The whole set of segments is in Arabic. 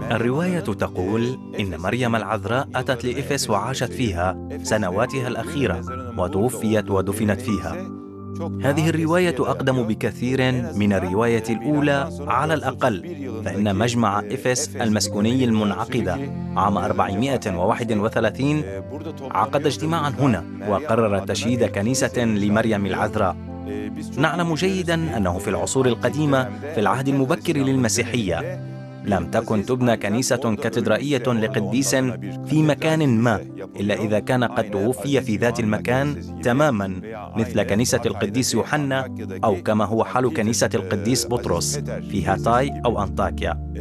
الرواية تقول إن مريم العذراء أتت لإفس وعاشت فيها سنواتها الأخيرة وتوفيت ودفنت فيها. هذه الرواية أقدم بكثير من الرواية الأولى على الأقل، فإن مجمع إفس المسكوني المنعقد عام 431 عقد اجتماعا هنا وقرر تشييد كنيسة لمريم العذراء. نعلم جيدا أنه في العصور القديمة في العهد المبكر للمسيحية لم تكن تبنى كنيسة كاتدرائية لقديس في مكان ما إلا إذا كان قد توفي في ذات المكان تماما، مثل كنيسة القديس يوحنا أو كما هو حال كنيسة القديس بطرس في هاتاي أو أنطاكيا.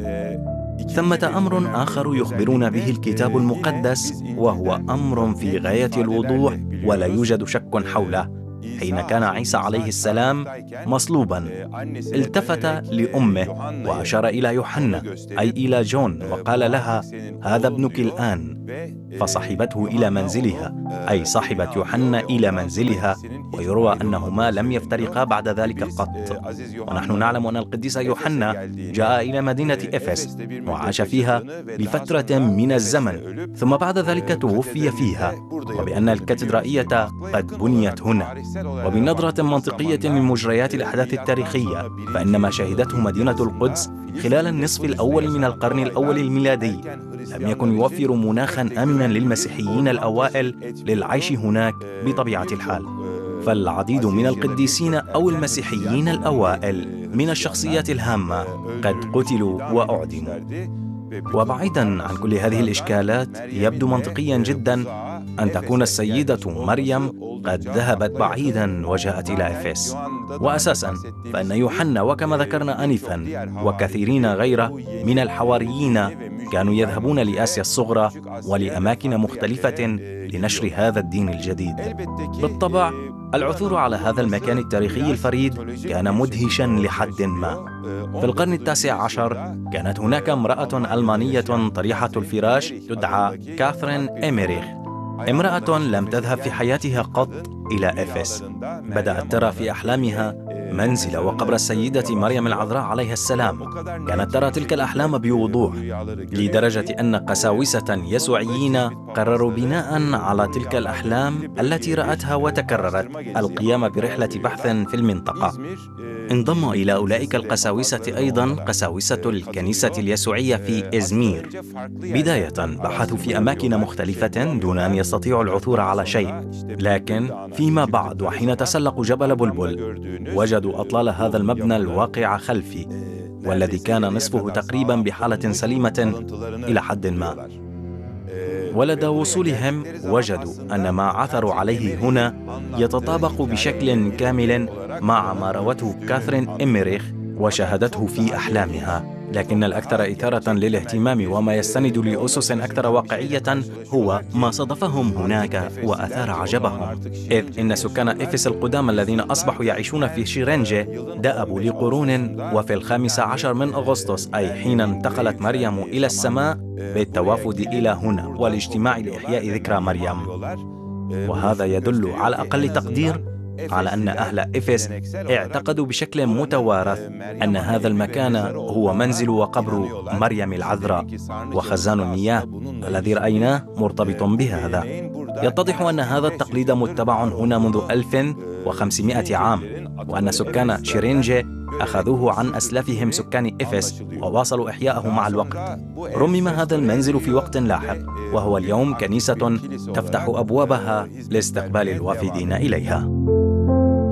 ثمة أمر آخر يخبرنا به الكتاب المقدس، وهو أمر في غاية الوضوح ولا يوجد شك حوله. حين كان عيسى عليه السلام مصلوبا التفت لأمه وأشار إلى يوحنا أي إلى جون وقال لها: هذا ابنك الآن. فصحبته إلى منزلها أي صحبت يوحنا إلى منزلها، ويروى أنهما لم يفترقا بعد ذلك قط. ونحن نعلم أن القديس يوحنا جاء إلى مدينة إفس وعاش فيها لفترة من الزمن، ثم بعد ذلك توفي فيها، وبأن الكاتدرائية قد بنيت هنا. وبنظرة منطقية لمجريات الأحداث التاريخية، فإن ما شهدته مدينة القدس خلال النصف الأول من القرن الأول الميلادي لم يكن يوفر مناخا آمنا للمسيحيين الأوائل للعيش هناك بطبيعة الحال. فالعديد من القديسين أو المسيحيين الأوائل من الشخصيات الهامة قد قتلوا وأعدموا. وبعيدا عن كل هذه الإشكالات، يبدو منطقيا جدا أن تكون السيدة مريم قد ذهبت بعيدا وجاءت إلى إفس. وأساسا فإن يوحنا وكما ذكرنا آنفا وكثيرين غيره من الحواريين كانوا يذهبون لآسيا الصغرى ولأماكن مختلفة لنشر هذا الدين الجديد. بالطبع العثور على هذا المكان التاريخي الفريد كان مدهشا لحد ما. في القرن التاسع عشر كانت هناك امرأة ألمانية طريحة الفراش تدعى كاثرين إيميريخ، امرأة لم تذهب في حياتها قط إلى إفس. بدأت ترى في أحلامها منزل وقبر السيدة مريم العذراء عليها السلام. كانت ترى تلك الأحلام بوضوح، لدرجة أن قساوسة يسوعيين قرروا بناء على تلك الأحلام التي رأتها وتكررت القيام برحلة بحث في المنطقة. انضم إلى أولئك القساوسة أيضا قساوسة الكنيسة اليسوعية في إزمير. بداية بحثوا في أماكن مختلفة دون أن يستطيعوا العثور على شيء، لكن فيما بعد وحين تسلقوا جبل بلبل وجدوا أطلال هذا المبنى الواقع خلفي، والذي كان نصفه تقريبا بحالة سليمة إلى حد ما. ولدى وصولهم وجدوا أن ما عثروا عليه هنا يتطابق بشكل كامل مع ما روته كاثرين إيميريخ وشاهدته في أحلامها. لكن الأكثر إثارة للاهتمام وما يستند لأسس أكثر واقعية هو ما صادفهم هناك وأثار عجبهم، إذ إن سكان إفس القدامى الذين أصبحوا يعيشون في شيرينجي دأبوا لقرون، وفي 15 من أغسطس أي حين انتقلت مريم إلى السماء بالتوافد إلى هنا والاجتماع لإحياء ذكرى مريم. وهذا يدل على أقل تقدير على أن أهل إفس اعتقدوا بشكل متوارث أن هذا المكان هو منزل وقبر مريم العذراء، وخزان المياه الذي رأيناه مرتبط بهذا. يتضح أن هذا التقليد متبع هنا منذ 1500 عام، وأن سكان شيرينجي أخذوه عن أسلافهم سكان إفس وواصلوا إحياءه مع الوقت. رمم هذا المنزل في وقت لاحق، وهو اليوم كنيسة تفتح أبوابها لاستقبال الوافدين إليها.